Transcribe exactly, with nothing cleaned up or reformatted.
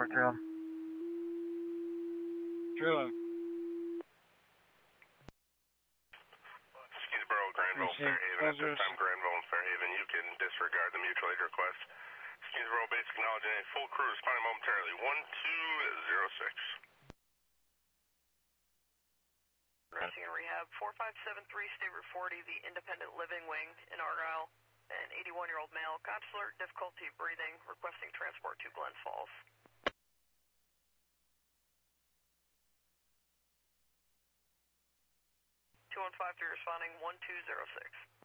talk to him. True. Skinsboro, Granville, Fairhaven. At this time, Granville and Fairhaven, you can disregard the mutual aid request. Skinsboro base acknowledging a full crew responding momentarily. one two zero six. Nursing and rehab, four five seven three, State Route forty, the Independent Living Wing in Argyle. An eighty-one-year-old male, conscious alert, difficulty breathing, requesting transport to Glens Falls. two one five three responding, one two zero six.